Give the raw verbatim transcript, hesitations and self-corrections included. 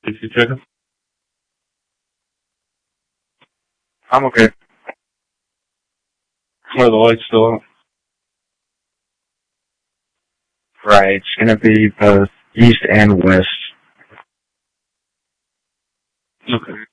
Did you check it? I'm okay. Are the lights still on? Right. It's gonna be both east and west. Okay.